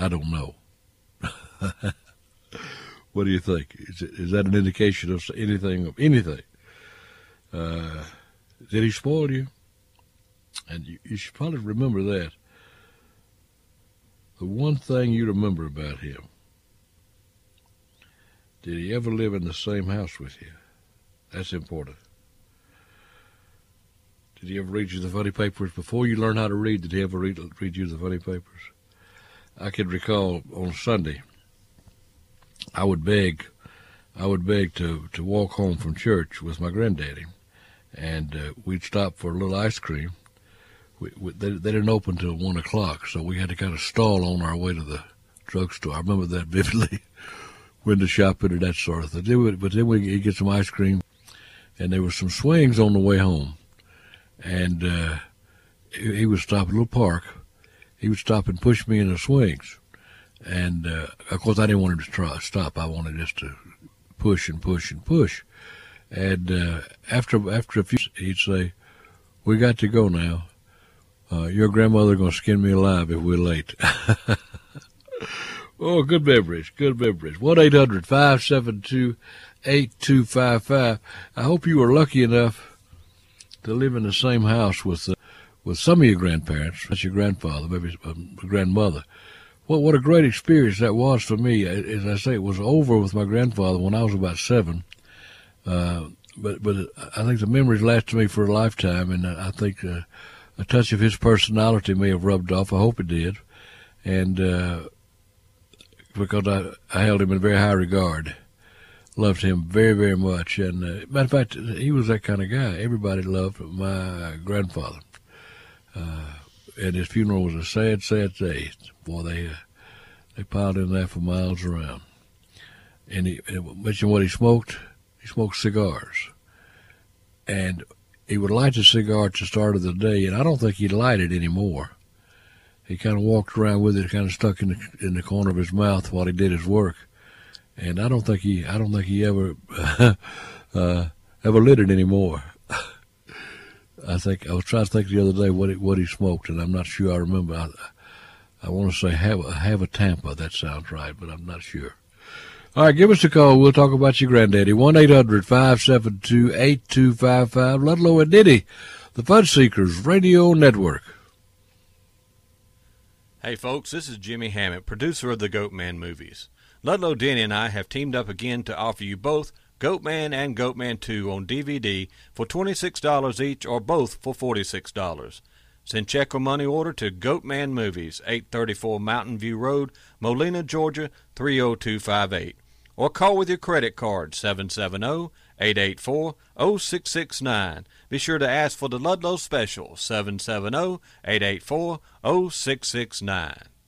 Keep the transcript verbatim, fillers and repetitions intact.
I don't know. What do you think? Is, it, is that an indication of anything, of anything? Uh, did he spoil you? And you, you should probably remember that. The one thing you remember about him, did he ever live in the same house with you? That's important. Did he ever read you the funny papers? Before you learned how to read, did he ever read, read you the funny papers? I can recall on Sunday, I would beg, I would beg to, to walk home from church with my granddaddy, and uh, we'd stop for a little ice cream. We, we, they, they didn't open till one o'clock, so we had to kind of stall on our way to the drugstore. I remember that vividly. Window shopping and that sort of thing. But then we get some ice cream, and there were some swings on the way home. And uh, he, he would stop at a little park. He would stop and push me in the swings. And, uh, of course, I didn't want him to try, stop. I wanted just to push and push and push. And uh, after after a few, he'd say, "We got to go now. Uh, your grandmother going to skin me alive if we're late." Oh, good memories, good memories. one eight hundred five seven two eight two five five. I hope you were lucky enough to live in the same house with uh, with some of your grandparents. That's your grandfather, maybe uh, grandmother. Well, what a great experience that was for me. As I say, it was over with my grandfather when I was about seven. Uh, but but I think the memories lasted me for a lifetime, and I think uh, a touch of his personality may have rubbed off. I hope it did. And uh, because I, I held him in very high regard, loved him very, very much. And uh, matter of fact, he was that kind of guy. Everybody loved my grandfather. Uh, and his funeral was a sad, sad day. Boy, they uh, they piled in there for miles around. And he and mentioned what he smoked. He smoked cigars. And he would light the cigar at the start of the day, and I don't think he'd light it anymore. He kind of walked around with it, kind of stuck in the in the corner of his mouth while he did his work, and I don't think he I don't think he ever uh, ever lit it anymore. I think I was trying to think the other day what he, what he smoked, and I'm not sure I remember. I, I want to say have a, have a Tampa. That sounds right, but I'm not sure. All right, give us a call. We'll talk about your granddaddy. one eight hundred five seven two eight two five five. Ludlow and Diddy, the Fun Seekers Radio Network. Hey folks, this is Jimmy Hammett, producer of the Goatman movies. Ludlow Denny and I have teamed up again to offer you both Goatman and Goatman two on D V D for twenty-six dollars each, or both for forty-six dollars. Send check or money order to Goatman Movies, eight thirty-four Mountain View Road, Molina, Georgia, three oh two five eight. Or call with your credit card, seven seven zero, eight eight four, zero six six nine. Be sure to ask for the Ludlow Special, seven seven zero, eight eight four, zero six six nine.